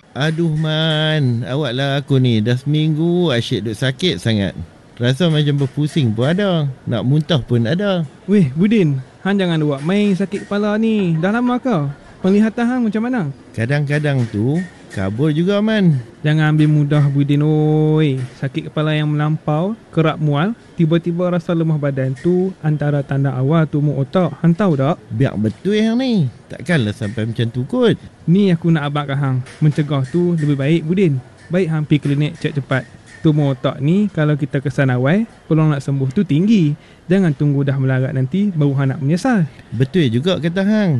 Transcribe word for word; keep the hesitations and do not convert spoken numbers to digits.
Aduh Man, awak lah aku ni. Dah seminggu asyik duk sakit sangat. Rasa macam berpusing pun ada. Nak muntah pun ada. Weh Budin, hang jangan buat main sakit kepala ni. Dah lama ke? Penglihatan hang macam mana? Kadang-kadang tu kabur juga Man. Jangan ambil mudah Budin oi. Sakit kepala yang melampau, kerap mual, tiba-tiba rasa lemah badan tu antara tanda awal tumor otak. Hang tahu tak? Biar betul yang ni. Takkanlah sampai macam tu kot. Ni aku nak abang kat hang. Mencegah tu lebih baik Budin. Baik hang pergi klinik cek cepat. Tumor otak ni kalau kita kesan awal, peluang nak sembuh tu tinggi. Jangan tunggu dah melarat nanti baru hang nak menyesal. Betul juga kata hang.